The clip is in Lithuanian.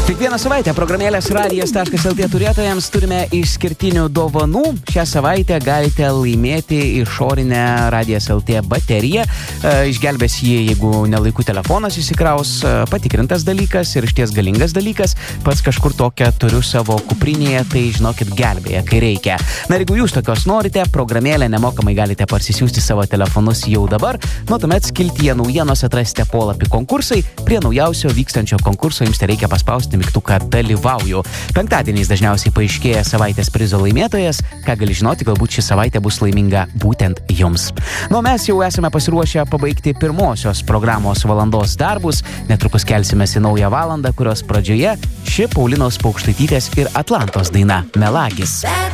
Kiekvieną savaitę programėlės radijas.lt turėtojams turime išskirtinių dovanų. Šią savaitę galite laimėti išorinę Radijas.lt bateriją. Išgelbės jį, jeigu nelaikų telefonas įsikraus. Patikrintas dalykas ir išties galingas dalykas. Pats kažkur tokią turiu savo kuprinėje, tai žinokit, gelbėja, kai reikia. Na ir jeigu jūs tokios norite, programėlę nemokamai galite parsisiųsti savo telefonus jau dabar. Nuo tuomet skiltyje naujienos atrasite polapį konkursai. Prie naujausio vykstančio konkurso jums reikia paspausti mygtuką dalyvauju. Penktadieniais dažniausiai paaiškėja savaitės prizo laimėtojas. Ką gali žinoti, galbūt ši savaitė bus laiminga būtent jums. Nu, mes jau esame pasiruošę pabaigti pirmosios programos valandos darbus. Netrukus kelsimės į naują valandą, kurios pradžioje ši Paulinos Paukštaitytės ir Atlantos daina Melagis.